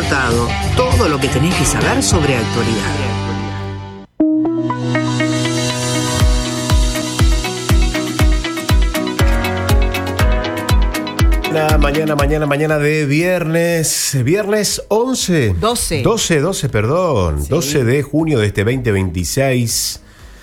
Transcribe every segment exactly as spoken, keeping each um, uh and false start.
Contado, todo lo que tenés que saber sobre actualidad. Mañana, mañana, mañana de viernes, viernes once. doce. doce, doce, perdón. Sí. doce de junio de este veinte veintiséis.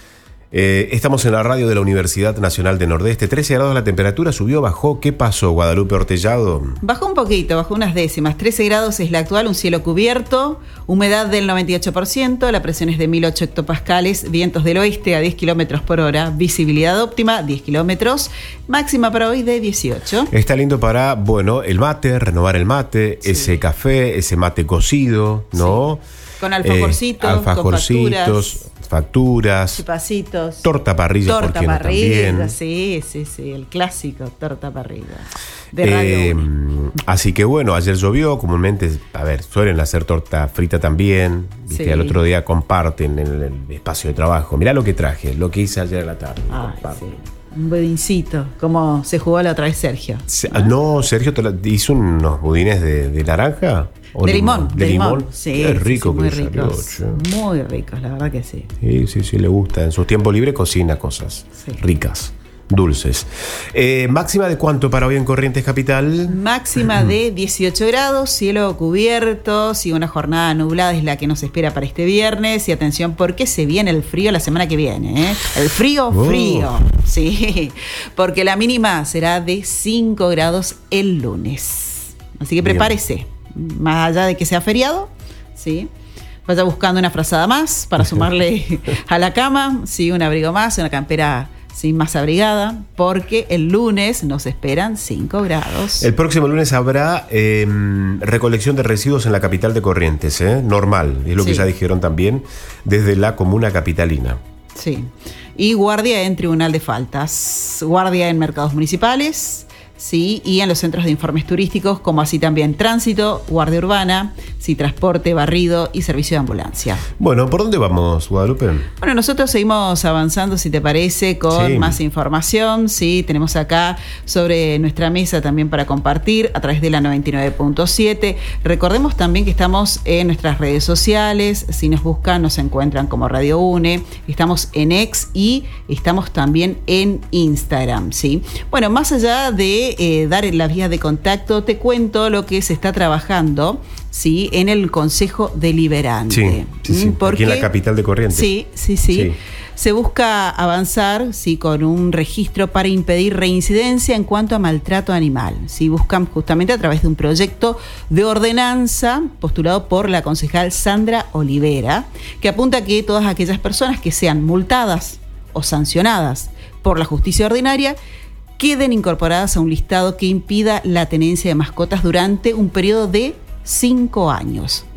Eh, estamos en la radio de la Universidad Nacional de Nordeste. trece grados la temperatura, subió, bajó. ¿Qué pasó, Guadalupe Ortellado? Bajó un poquito, bajó unas décimas. trece grados es la actual, un cielo cubierto, humedad del noventa y ocho por ciento, la presión es de mil ocho hectopascales, vientos del oeste a diez kilómetros por hora, visibilidad óptima diez kilómetros, máxima para hoy de dieciocho. Está lindo para, bueno, el mate, renovar el mate, sí. ese café, ese mate cocido, ¿no? Sí. Con alfajorcitos, eh, alfajorcitos, con facturas, chupacitos, torta parrilla, torta ¿por qué no parrilla, también? Sí, sí, sí, el clásico torta parrilla de Radio eh, Uno. Así que bueno, ayer llovió, comúnmente, a ver, suelen hacer torta frita también, ¿viste? Sí. Al otro día comparten en el espacio de trabajo. Mirá lo que traje, lo que hice ayer a la tarde. Ay, sí. Un budincito, como se jugó la otra vez Sergio. ¿No? No, Sergio hizo unos budines de, de naranja. De limón, de, de limón. limón. Sí, qué rico, sí, sí, muy que ricos. Salió, muy ricos, la verdad que sí. Sí, sí, sí, le gusta. En su tiempo libre cocina cosas sí. ricas, dulces. Eh, ¿Máxima de cuánto para hoy en Corrientes Capital? Máxima de dieciocho grados, cielo cubierto, sí, una jornada nublada es la que nos espera para este viernes. Y atención, porque se viene el frío la semana que viene, ¿eh? El frío, oh. frío, sí, porque la mínima será de cinco grados el lunes. Así que prepárese. Bien. Más allá de que sea feriado, ¿sí? Vaya buscando una frazada más para sumarle a la cama, sí, un abrigo más, una campera sí, más abrigada, porque el lunes nos esperan cinco grados. El próximo lunes habrá eh, recolección de residuos en la capital de Corrientes, ¿eh? Normal, es lo sí. que ya dijeron también desde la comuna capitalina. Sí, y guardia en Tribunal de Faltas, guardia en mercados municipales, sí, y en los centros de informes turísticos, como así también tránsito, guardia urbana, sí, transporte, barrido y servicio de ambulancia. Bueno, ¿por dónde vamos, Guadalupe? Bueno, nosotros seguimos avanzando, si te parece, con sí. más información, sí, tenemos acá sobre nuestra mesa también para compartir a través de la noventa y nueve punto siete. Recordemos también que estamos en nuestras redes sociales, si nos buscan nos encuentran como Radio UNE, estamos en X y estamos también en Instagram, sí. Bueno, más allá de Eh, dar en las vías de contacto, te cuento lo que se está trabajando, sí, en el Consejo Deliberante. Sí, sí, sí. Porque, aquí en la capital de Corrientes. Sí, sí, sí, sí. Se busca avanzar, sí, con un registro para impedir reincidencia en cuanto a maltrato animal. Sí, buscan justamente a través de un proyecto de ordenanza postulado por la concejal Sandra Olivera, que apunta a que todas aquellas personas que sean multadas o sancionadas por la justicia ordinaria queden incorporadas a un listado que impida la tenencia de mascotas durante un periodo de cinco años.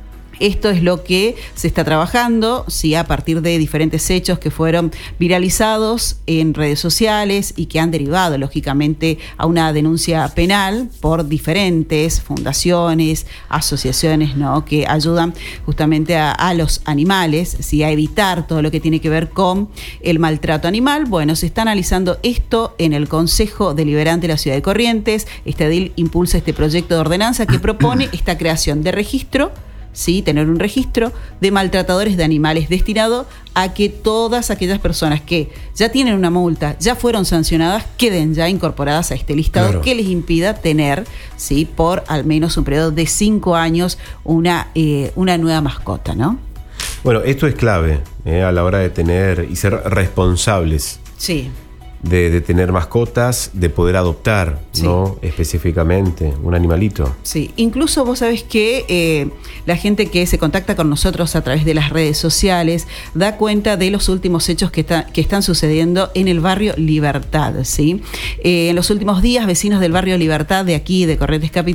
Esto es lo que se está trabajando, sí, a partir de diferentes hechos que fueron viralizados en redes sociales y que han derivado, lógicamente, a una denuncia penal por diferentes fundaciones, asociaciones, ¿no?, que ayudan justamente a, a los animales, sí, a evitar todo lo que tiene que ver con el maltrato animal. Bueno, se está analizando esto en el Consejo Deliberante de la Ciudad de Corrientes. Este edil impulsa este proyecto de ordenanza que propone esta creación de registro, sí, tener un registro de maltratadores de animales destinado a que todas aquellas personas que ya tienen una multa, ya fueron sancionadas, queden ya incorporadas a este listado, claro, que les impida tener, sí, por al menos un periodo de cinco años una, eh, una nueva mascota, ¿no? Bueno, esto es clave eh, a la hora de tener y ser responsables. Sí. De, de tener mascotas, de poder adoptar, sí, ¿no? Específicamente, un animalito. Sí, incluso vos sabés que eh, la gente que se contacta con nosotros a través de las redes sociales da cuenta de los últimos hechos que, está, que están sucediendo en el barrio Libertad, ¿sí? Eh, en los últimos días, vecinos del barrio Libertad de aquí, de Corrientes Capital,